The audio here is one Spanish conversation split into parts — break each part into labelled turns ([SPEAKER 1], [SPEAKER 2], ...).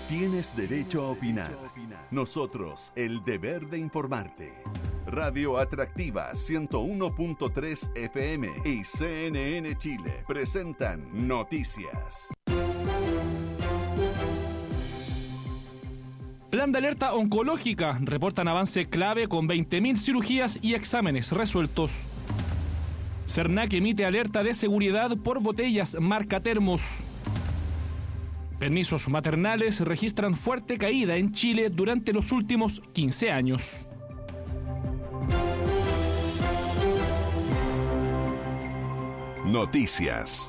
[SPEAKER 1] Tienes derecho a opinar. Nosotros, el deber de informarte. Radio Atractiva 101.3 FM y CNN Chile presentan Noticias.
[SPEAKER 2] Plan de alerta oncológica. Reportan avance clave con 20.000 cirugías y exámenes resueltos. Cernac emite alerta de seguridad por botellas marca Termos. Permisos maternales registran fuerte caída en Chile durante los últimos 15 años.
[SPEAKER 1] Noticias.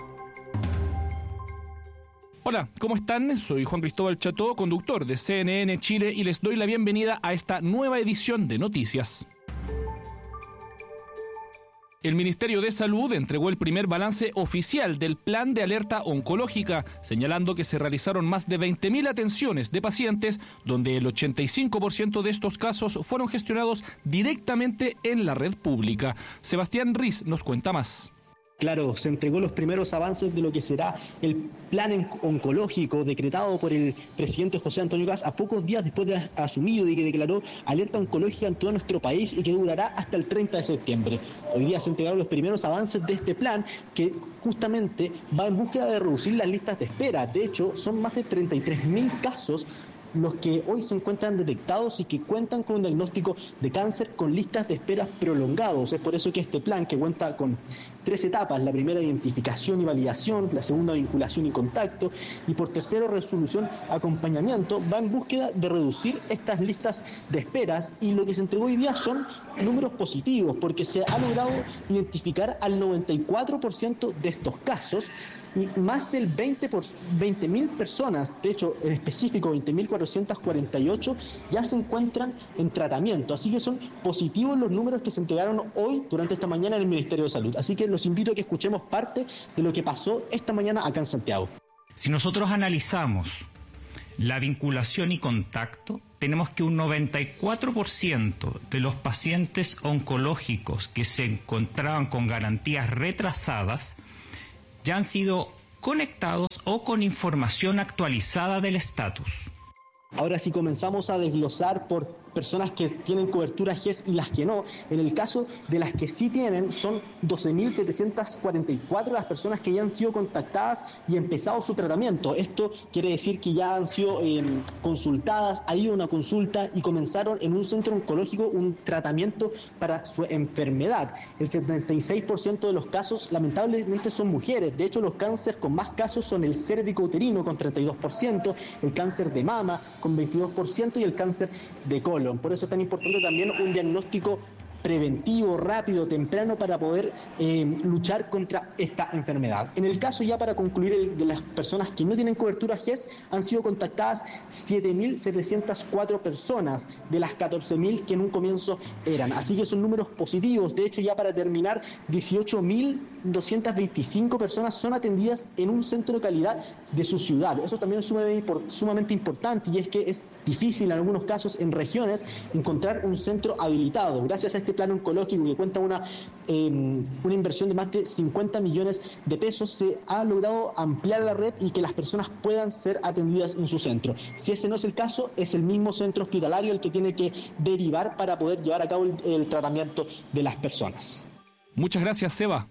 [SPEAKER 2] Hola, ¿cómo están? Soy Juan Cristóbal Cható, conductor de CNN Chile, y les doy la bienvenida a esta nueva edición de Noticias. El Ministerio de Salud entregó el primer balance oficial del plan de alerta oncológica, señalando que se realizaron más de 20.000 atenciones de pacientes, donde el 85% de estos casos fueron gestionados directamente en la red pública. Sebastián Riz nos cuenta más.
[SPEAKER 3] Claro, se entregó los primeros avances de lo que será el plan oncológico decretado por el presidente José Antonio Kast a pocos días después de asumido y que declaró alerta oncológica en todo nuestro país y que durará hasta el 30 de septiembre. Hoy día se entregaron los primeros avances de este plan que justamente va en búsqueda de reducir las listas de espera. De hecho, son más de 33.000 casos los que hoy se encuentran detectados y que cuentan con un diagnóstico de cáncer con listas de espera prolongados. Es por eso que este plan, que cuenta con 3 etapas, la primera identificación y validación, la segunda vinculación y contacto, y por tercero resolución, acompañamiento, va en búsqueda de reducir estas listas de esperas, y lo que se entregó hoy día son números positivos, porque se ha logrado identificar al 94% de estos casos, y más del 20.000 personas, de hecho en específico 20.448, ya se encuentran en tratamiento. Así que son positivos los números que se entregaron hoy durante esta mañana en el Ministerio de Salud. Así que los invito a que escuchemos parte de lo que pasó esta mañana acá en Santiago.
[SPEAKER 4] Si nosotros analizamos la vinculación y contacto, tenemos que un 94% de los pacientes oncológicos que se encontraban con garantías retrasadas ya han sido conectados o con información actualizada del estatus.
[SPEAKER 3] Ahora sí comenzamos a desglosar por personas que tienen cobertura GES y las que no. En el caso de las que sí tienen, son 12.744 las personas que ya han sido contactadas y empezado su tratamiento. Esto quiere decir que ya han sido consultadas, ha ido una consulta y comenzaron en un centro oncológico un tratamiento para su enfermedad. El 76% de los casos lamentablemente son mujeres. De hecho, los cánceres con más casos son el cérvico-uterino con 32%, el cáncer de mama con 22% y el cáncer de colon. Por eso es tan importante también un diagnóstico preventivo, rápido, temprano, para poder luchar contra esta enfermedad. En el caso, ya para concluir, de las personas que no tienen cobertura GES, han sido contactadas 7.704 personas de las 14.000 que en un comienzo eran. Así que son números positivos. De hecho, ya para terminar, 18.225 personas son atendidas en un centro de calidad de su ciudad. Eso también es sumamente importante, y es que es difícil en algunos casos en regiones encontrar un centro habilitado. Gracias a este plan oncológico, que cuenta una inversión de más de 50 millones de pesos, se ha logrado ampliar la red y que las personas puedan ser atendidas en su centro. Si ese no es el caso, es el mismo centro hospitalario el que tiene que derivar para poder llevar a cabo el tratamiento de las personas.
[SPEAKER 2] Muchas gracias, Seba.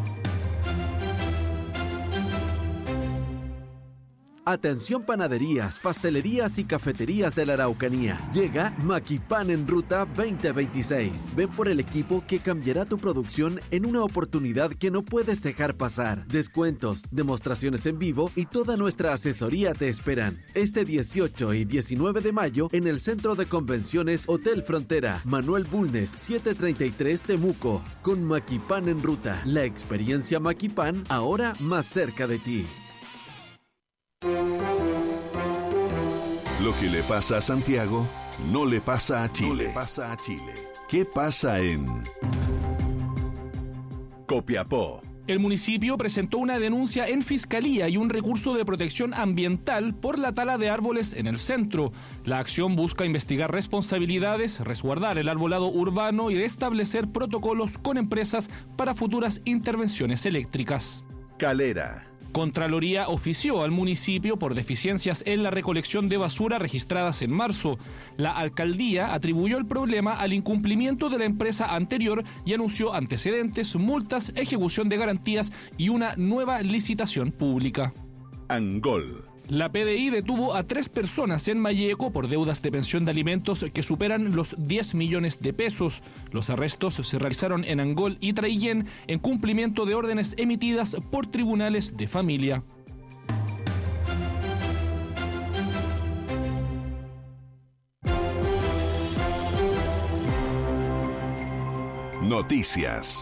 [SPEAKER 5] Atención panaderías, pastelerías y cafeterías de la Araucanía. Llega Maquipan en Ruta 2026. Ven por el equipo que cambiará tu producción en una oportunidad que no puedes dejar pasar. Descuentos, demostraciones en vivo y toda nuestra asesoría te esperan. Este 18 y 19 de mayo en el Centro de Convenciones Hotel Frontera, Manuel Bulnes, 733 Temuco. Con Maquipan en Ruta, la experiencia Maquipan ahora más cerca de ti.
[SPEAKER 1] Lo que le pasa a Santiago no le pasa a Chile. ¿Qué pasa en Copiapó?
[SPEAKER 2] El municipio presentó una denuncia en Fiscalía y un recurso de protección ambiental por la tala de árboles en el centro. La acción busca investigar responsabilidades, resguardar el arbolado urbano y establecer protocolos con empresas para futuras intervenciones eléctricas.
[SPEAKER 1] Calera.
[SPEAKER 2] Contraloría ofició al municipio por deficiencias en la recolección de basura registradas en marzo. La alcaldía atribuyó el problema al incumplimiento de la empresa anterior y anunció antecedentes, multas, ejecución de garantías y una nueva licitación pública.
[SPEAKER 1] Angol.
[SPEAKER 2] La PDI detuvo a 3 personas en Malleco por deudas de pensión de alimentos que superan los 10 millones de pesos. Los arrestos se realizaron en Angol y Traillén en cumplimiento de órdenes emitidas por tribunales de familia.
[SPEAKER 1] Noticias.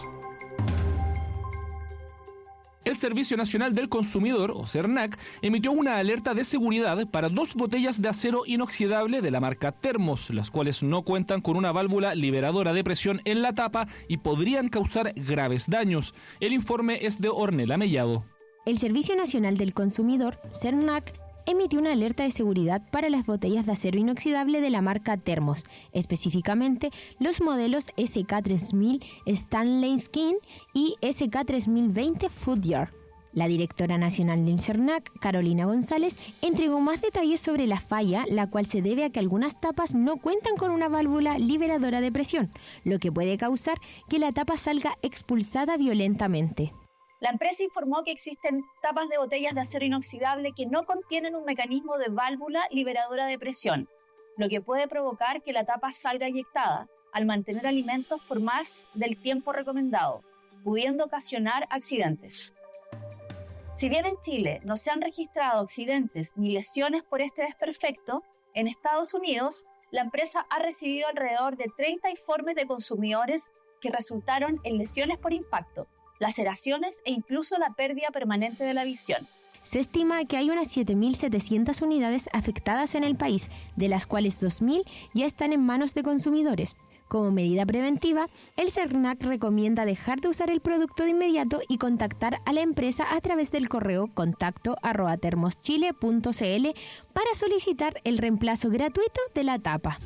[SPEAKER 2] El Servicio Nacional del Consumidor, o SERNAC, emitió una alerta de seguridad para 2 botellas de acero inoxidable de la marca Termos, las cuales no cuentan con una válvula liberadora de presión en la tapa y podrían causar graves daños. El informe es de Ornella Mellado.
[SPEAKER 6] El Servicio Nacional del Consumidor, SERNAC, emitió una alerta de seguridad para las botellas de acero inoxidable de la marca Termos, específicamente los modelos SK3000 Stanley Skin y SK3020 Foodyard. La directora nacional del SERNAC, Carolina González, entregó más detalles sobre la falla, la cual se debe a que algunas tapas no cuentan con una válvula liberadora de presión, lo que puede causar que la tapa salga expulsada violentamente.
[SPEAKER 7] La empresa informó que existen tapas de botellas de acero inoxidable que no contienen un mecanismo de válvula liberadora de presión, lo que puede provocar que la tapa salga eyectada al mantener alimentos por más del tiempo recomendado, pudiendo ocasionar accidentes. Si bien en Chile no se han registrado accidentes ni lesiones por este desperfecto, en Estados Unidos la empresa ha recibido alrededor de 30 informes de consumidores que resultaron en lesiones por impacto, laceraciones e incluso la pérdida permanente de la visión.
[SPEAKER 6] Se estima que hay unas 7.700 unidades afectadas en el país, de las cuales 2.000 ya están en manos de consumidores. Como medida preventiva, el SERNAC recomienda dejar de usar el producto de inmediato y contactar a la empresa a través del correo contacto@termoschile.cl para solicitar el reemplazo gratuito de la tapa.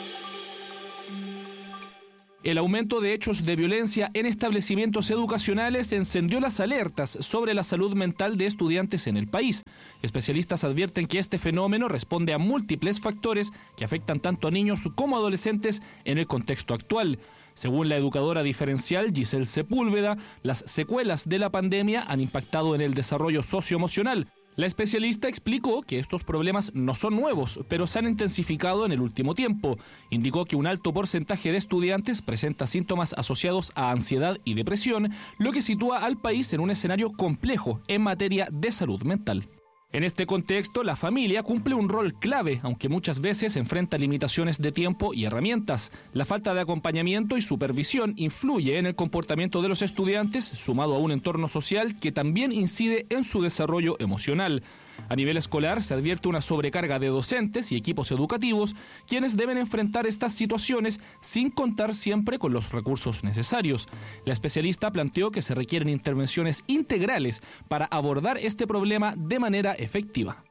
[SPEAKER 2] El aumento de hechos de violencia en establecimientos educacionales encendió las alertas sobre la salud mental de estudiantes en el país. Especialistas advierten que este fenómeno responde a múltiples factores que afectan tanto a niños como a adolescentes en el contexto actual. Según la educadora diferencial Giselle Sepúlveda, las secuelas de la pandemia han impactado en el desarrollo socioemocional. La especialista explicó que estos problemas no son nuevos, pero se han intensificado en el último tiempo. Indicó que un alto porcentaje de estudiantes presenta síntomas asociados a ansiedad y depresión, lo que sitúa al país en un escenario complejo en materia de salud mental. En este contexto, la familia cumple un rol clave, aunque muchas veces enfrenta limitaciones de tiempo y herramientas. La falta de acompañamiento y supervisión influye en el comportamiento de los estudiantes, sumado a un entorno social que también incide en su desarrollo emocional. A nivel escolar se advierte una sobrecarga de docentes y equipos educativos, quienes deben enfrentar estas situaciones sin contar siempre con los recursos necesarios. La especialista planteó que se requieren intervenciones integrales para abordar este problema de manera efectiva.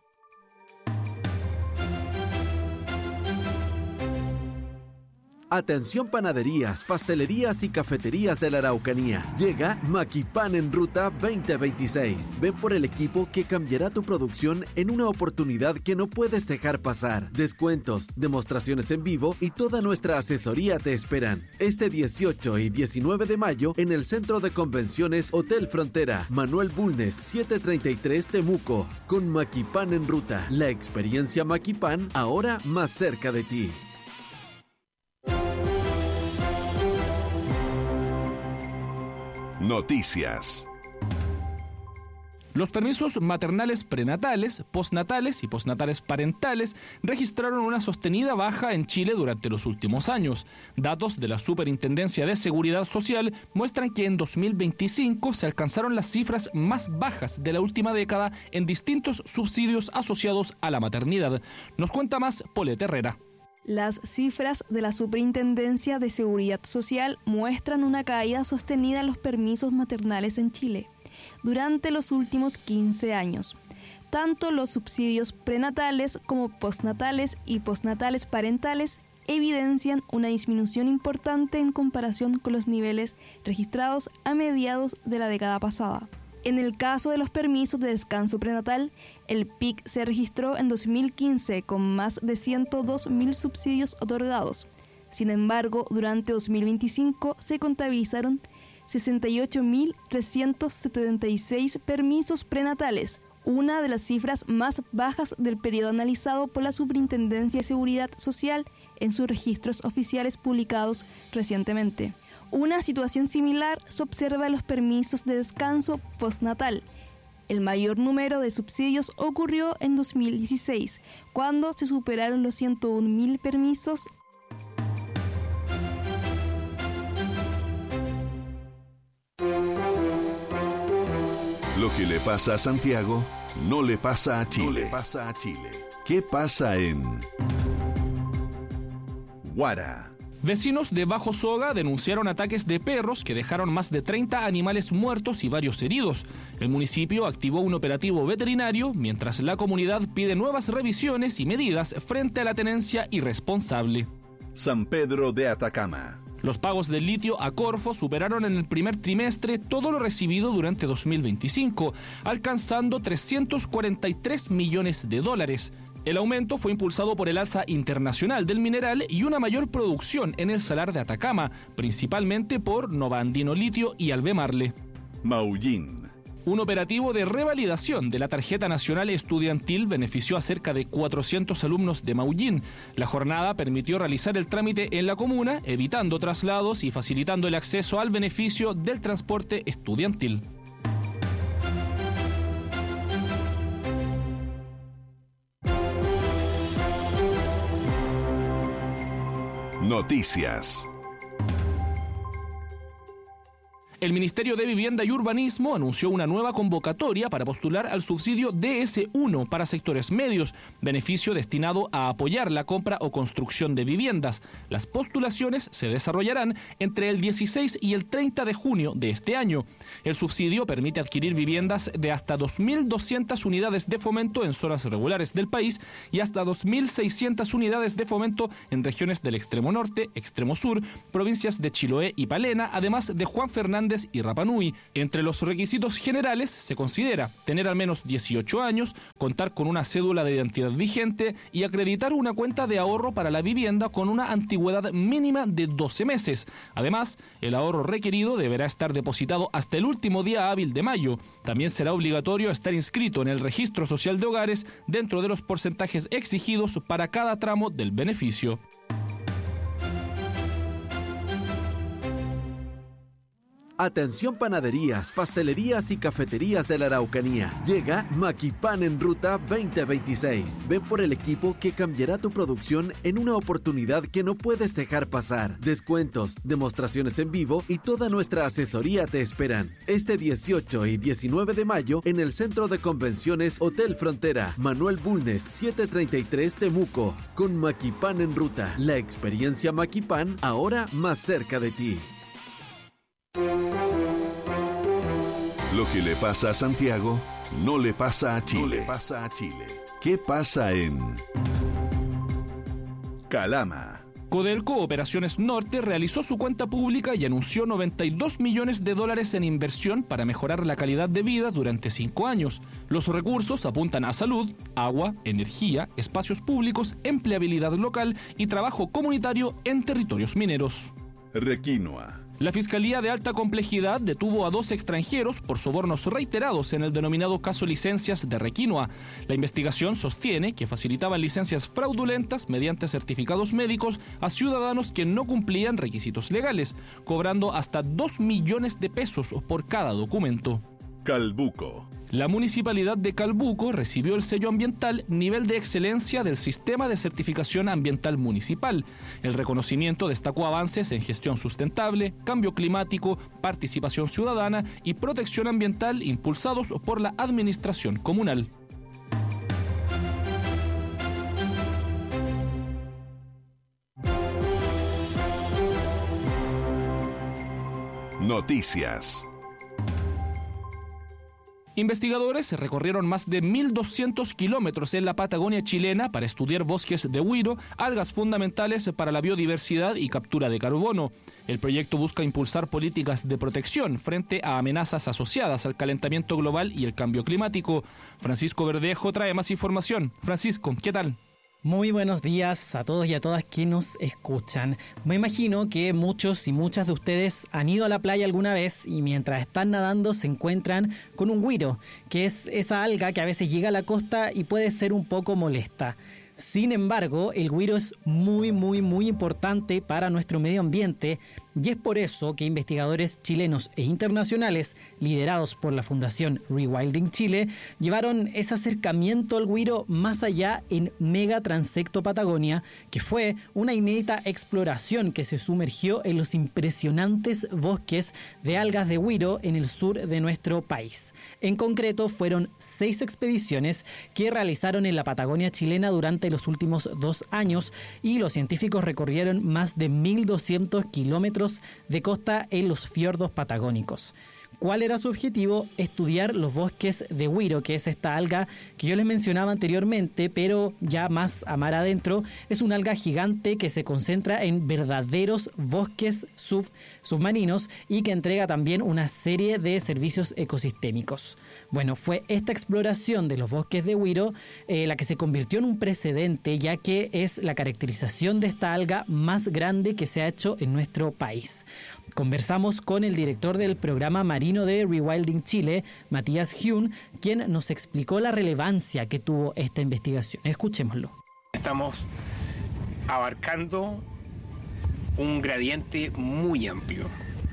[SPEAKER 5] Atención panaderías, pastelerías y cafeterías de la Araucanía. Llega Maquipan en Ruta 2026. Ven por el equipo que cambiará tu producción en una oportunidad que no puedes dejar pasar. Descuentos, demostraciones en vivo y toda nuestra asesoría te esperan. Este 18 y 19 de mayo en el Centro de Convenciones Hotel Frontera, Manuel Bulnes, 733 Temuco. Con Maquipan en Ruta, la experiencia Maquipan ahora más cerca de ti.
[SPEAKER 1] Noticias.
[SPEAKER 2] Los permisos maternales prenatales, postnatales y postnatales parentales registraron una sostenida baja en Chile durante los últimos años. Datos de la Superintendencia de Seguridad Social muestran que en 2025 se alcanzaron las cifras más bajas de la última década en distintos subsidios asociados a la maternidad. Nos cuenta más Paulette Herrera.
[SPEAKER 8] Las cifras de la Superintendencia de Seguridad Social muestran una caída sostenida en los permisos maternales en Chile durante los últimos 15 años. Tanto los subsidios prenatales como postnatales y postnatales parentales evidencian una disminución importante en comparación con los niveles registrados a mediados de la década pasada. En el caso de los permisos de descanso prenatal, el PIC se registró en 2015 con más de 102.000 subsidios otorgados. Sin embargo, durante 2025 se contabilizaron 68.376 permisos prenatales, una de las cifras más bajas del periodo analizado por la Superintendencia de Seguridad Social en sus registros oficiales publicados recientemente. Una situación similar se observa en los permisos de descanso postnatal. El mayor número de subsidios ocurrió en 2016, cuando se superaron los 101.000 permisos.
[SPEAKER 1] Lo que le pasa a Santiago no le pasa a Chile. ¿Qué pasa en Huara?
[SPEAKER 2] Vecinos de Bajo Soga denunciaron ataques de perros que dejaron más de 30 animales muertos y varios heridos. El municipio activó un operativo veterinario, mientras la comunidad pide nuevas revisiones y medidas frente a la tenencia irresponsable.
[SPEAKER 1] San Pedro de Atacama.
[SPEAKER 2] Los pagos del litio a Corfo superaron en el primer trimestre todo lo recibido durante 2025, alcanzando $343 millones. El aumento fue impulsado por el alza internacional del mineral y una mayor producción en el salar de Atacama, principalmente por Nova Andino Litio y Albemarle.
[SPEAKER 1] Maullín.
[SPEAKER 2] Un operativo de revalidación de la tarjeta nacional estudiantil benefició a cerca de 400 alumnos de Maullín. La jornada permitió realizar el trámite en la comuna, evitando traslados y facilitando el acceso al beneficio del transporte estudiantil.
[SPEAKER 1] Noticias.
[SPEAKER 2] El Ministerio de Vivienda y Urbanismo anunció una nueva convocatoria para postular al subsidio DS1 para sectores medios, beneficio destinado a apoyar la compra o construcción de viviendas. Las postulaciones se desarrollarán entre el 16 y el 30 de junio de este año. El subsidio permite adquirir viviendas de hasta 2.200 unidades de fomento en zonas regulares del país y hasta 2.600 unidades de fomento en regiones del extremo norte, extremo sur, provincias de Chiloé y Palena, además de Juan Fernández y Rapa Nui. Entre los requisitos generales se considera tener al menos 18 años, contar con una cédula de identidad vigente y acreditar una cuenta de ahorro para la vivienda con una antigüedad mínima de 12 meses. Además, el ahorro requerido deberá estar depositado hasta el último día hábil de mayo. También será obligatorio estar inscrito en el Registro Social de Hogares dentro de los porcentajes exigidos para cada tramo del beneficio.
[SPEAKER 5] Atención panaderías, pastelerías y cafeterías de la Araucanía. Llega Maquipan en Ruta 2026. Ven por el equipo que cambiará tu producción en una oportunidad que no puedes dejar pasar. Descuentos, demostraciones en vivo y toda nuestra asesoría te esperan. Este 18 y 19 de mayo en el Centro de Convenciones Hotel Frontera, Manuel Bulnes, 733 Temuco. Con Maquipan en Ruta, la experiencia Maquipan ahora más cerca de ti.
[SPEAKER 1] Lo que le pasa a Santiago no le pasa a Chile. ¿Qué pasa en Calama?
[SPEAKER 2] Codelco Operaciones Norte realizó su cuenta pública y anunció $92 millones en inversión para mejorar la calidad de vida durante 5 años. Los recursos apuntan a salud, agua, energía, espacios públicos, empleabilidad local y trabajo comunitario en territorios mineros.
[SPEAKER 1] Requinoa.
[SPEAKER 2] La Fiscalía de Alta Complejidad detuvo a 2 extranjeros por sobornos reiterados en el denominado caso licencias de Requinoa. La investigación sostiene que facilitaban licencias fraudulentas mediante certificados médicos a ciudadanos que no cumplían requisitos legales, cobrando hasta $2 millones por cada documento.
[SPEAKER 1] Calbuco.
[SPEAKER 2] La Municipalidad de Calbuco recibió el sello ambiental Nivel de Excelencia del Sistema de Certificación Ambiental Municipal. El reconocimiento destacó avances en gestión sustentable, cambio climático, participación ciudadana y protección ambiental impulsados por la administración comunal.
[SPEAKER 1] Noticias.
[SPEAKER 2] Investigadores recorrieron más de 1.200 kilómetros en la Patagonia chilena para estudiar bosques de huiro, algas fundamentales para la biodiversidad y captura de carbono. El proyecto busca impulsar políticas de protección frente a amenazas asociadas al calentamiento global y el cambio climático. Francisco Verdejo trae más información. Francisco, ¿qué tal?
[SPEAKER 9] Muy buenos días a todos y a todas que nos escuchan. Me imagino que muchos y muchas de ustedes han ido a la playa alguna vez y mientras están nadando se encuentran con un güiro, que es esa alga que a veces llega a la costa y puede ser un poco molesta. Sin embargo, el güiro es muy importante para nuestro medio ambiente y es por eso que investigadores chilenos e internacionales, liderados por la Fundación Rewilding Chile, llevaron ese acercamiento al güiro más allá en Mega Transecto Patagonia, que fue una inédita exploración que se sumergió en los impresionantes bosques de algas de güiro en el sur de nuestro país. En concreto, fueron 6 expediciones que realizaron en la Patagonia chilena durante los últimos 2 años y los científicos recorrieron más de 1.200 kilómetros de costa en los fiordos patagónicos. ¿Cuál era su objetivo? Estudiar los bosques de güiro, que es esta alga que yo les mencionaba anteriormente, pero ya más a mar adentro. Es una alga gigante que se concentra en verdaderos bosques submarinos y que entrega también una serie de servicios ecosistémicos. Bueno, fue esta exploración de los bosques de güiro la que se convirtió en un precedente, ya que es la caracterización de esta alga más grande que se ha hecho en nuestro país. Conversamos con el director del programa marino de Rewilding Chile, Matías Hyun, quien nos explicó la relevancia que tuvo esta investigación. Escuchémoslo.
[SPEAKER 10] Estamos abarcando un gradiente muy amplio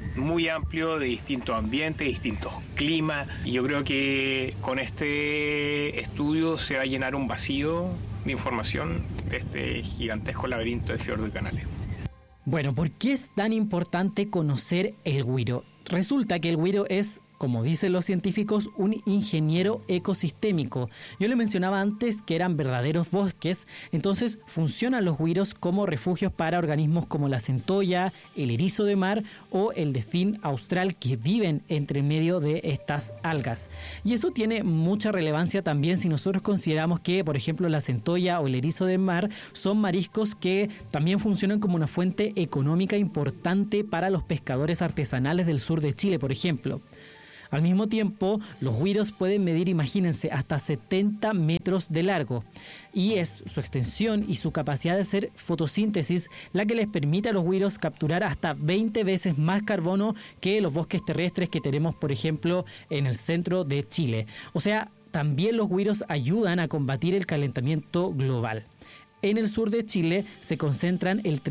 [SPEAKER 10] de distintos ambientes, distintos climas. Y yo creo que con este estudio se va a llenar un vacío de información de este gigantesco laberinto de fiordos y canales.
[SPEAKER 9] Bueno, ¿por qué es tan importante conocer el güiro? Resulta que el güiro es, como dicen los científicos, un ingeniero ecosistémico. Yo le mencionaba antes que eran verdaderos bosques, entonces funcionan los güiros como refugios para organismos como la centolla, el erizo de mar o el delfín austral que viven entre medio de estas algas. Y eso tiene mucha relevancia también si nosotros consideramos que, por ejemplo, la centolla o el erizo de mar son mariscos que también funcionan como una fuente económica importante para los pescadores artesanales del sur de Chile, por ejemplo. Al mismo tiempo, los güiros pueden medir, imagínense, hasta 70 metros de largo. Y es su extensión y su capacidad de hacer fotosíntesis la que les permite a los güiros capturar hasta 20 veces más carbono que los bosques terrestres que tenemos, por ejemplo, en el centro de Chile. O sea, también los güiros ayudan a combatir el calentamiento global. En el sur de Chile se concentran el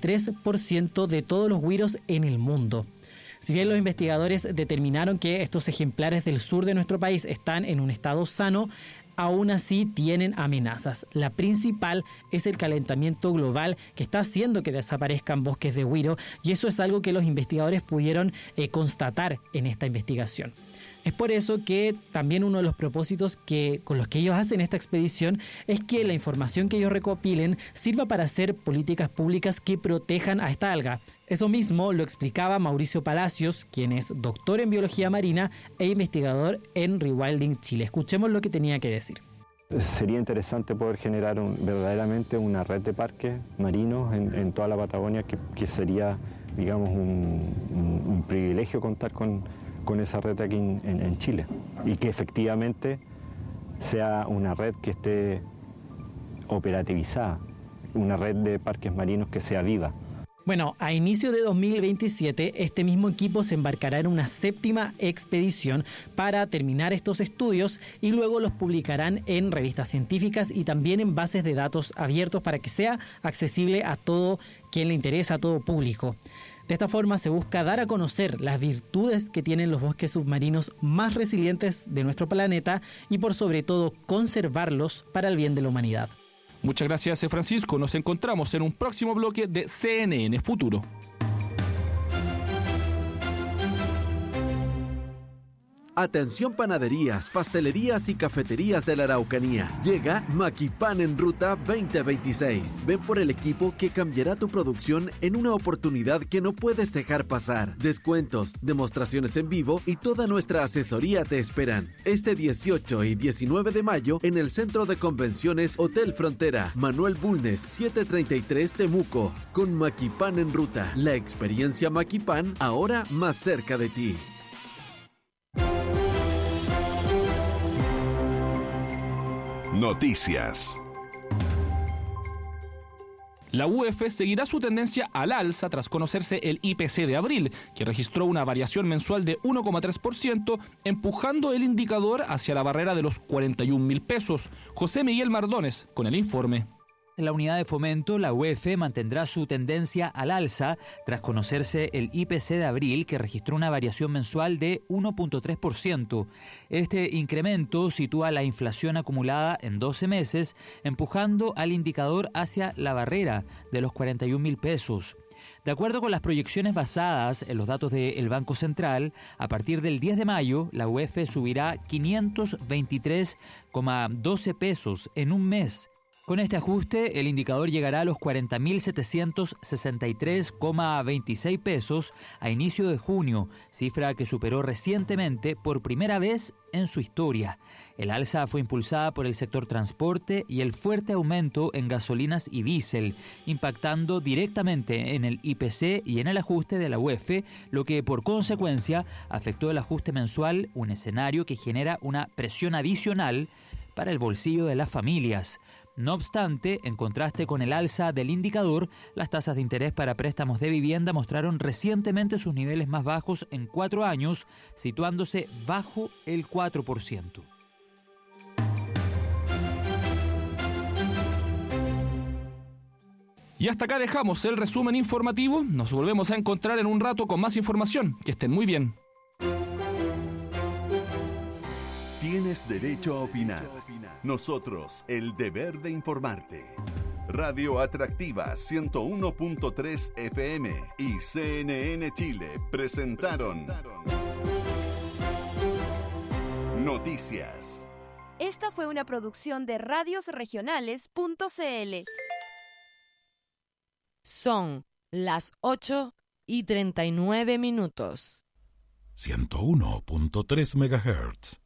[SPEAKER 9] 33% de todos los güiros en el mundo. Si bien los investigadores determinaron que estos ejemplares del sur de nuestro país están en un estado sano, aún así tienen amenazas. La principal es el calentamiento global que está haciendo que desaparezcan bosques de güiro y eso es algo que los investigadores pudieron constatar en esta investigación. Es por eso que también uno de los propósitos con los que ellos hacen esta expedición es que la información que ellos recopilen sirva para hacer políticas públicas que protejan a esta alga. Eso mismo lo explicaba Mauricio Palacios, quien es doctor en biología marina e investigador en Rewilding Chile. Escuchemos lo que tenía que decir.
[SPEAKER 11] Sería interesante poder generar verdaderamente una red de parques marinos en toda la Patagonia, que sería, digamos, un privilegio contar con esa red aquí en Chile y que efectivamente sea una red que esté operativizada, una red de parques marinos que sea viva.
[SPEAKER 9] Bueno, a inicio de 2027, este mismo equipo se embarcará en una 7ª expedición para terminar estos estudios y luego los publicarán en revistas científicas y también en bases de datos abiertos para que sea accesible a todo quien le interesa, a todo público. De esta forma se busca dar a conocer las virtudes que tienen los bosques submarinos más resilientes de nuestro planeta y por sobre todo conservarlos para el bien de la humanidad.
[SPEAKER 2] Muchas gracias, Francisco. Nos encontramos en un próximo bloque de CNN Futuro.
[SPEAKER 5] Atención panaderías, pastelerías y cafeterías de la Araucanía. Llega Maquipan en Ruta 2026. Ven por el equipo que cambiará tu producción en una oportunidad que no puedes dejar pasar. Descuentos, demostraciones en vivo y toda nuestra asesoría te esperan. Este 18 y 19 de mayo en el Centro de Convenciones Hotel Frontera, Manuel Bulnes 733 Temuco. Con Maquipan en Ruta, la experiencia Maquipan ahora más cerca de ti.
[SPEAKER 1] Noticias.
[SPEAKER 2] La UEF seguirá su tendencia al alza tras conocerse el IPC de abril, que registró una variación mensual de 1,3%, empujando el indicador hacia la barrera de los 41.000 pesos. José Miguel Mardones, con el informe.
[SPEAKER 12] En la unidad de fomento, la UEF mantendrá su tendencia al alza tras conocerse el IPC de abril, que registró una variación mensual de 1,3%. Este incremento sitúa la inflación acumulada en 12 meses, empujando al indicador hacia la barrera de los 41.000 pesos. De acuerdo con las proyecciones basadas en los datos del Banco Central, a partir del 10 de mayo, la UEF subirá 523,12 pesos en un mes. Con este ajuste, el indicador llegará a los 40.763,26 pesos a inicio de junio, cifra que superó recientemente por primera vez en su historia. El alza fue impulsada por el sector transporte y el fuerte aumento en gasolinas y diésel, impactando directamente en el IPC y en el ajuste de la UEF, lo que por consecuencia afectó el ajuste mensual, un escenario que genera una presión adicional para el bolsillo de las familias. No obstante, en contraste con el alza del indicador, las tasas de interés para préstamos de vivienda mostraron recientemente sus niveles más bajos en 4 años, situándose bajo el 4%.
[SPEAKER 2] Y hasta acá dejamos el resumen informativo. Nos volvemos a encontrar en un rato con más información. Que estén muy bien.
[SPEAKER 1] Tienes derecho a opinar. Nosotros, el deber de informarte. Radio Atractiva 101.3 FM y CNN Chile presentaron Noticias.
[SPEAKER 13] Esta fue una producción de radiosregionales.cl.
[SPEAKER 14] Son las 8:39.
[SPEAKER 15] 101.3 MHz.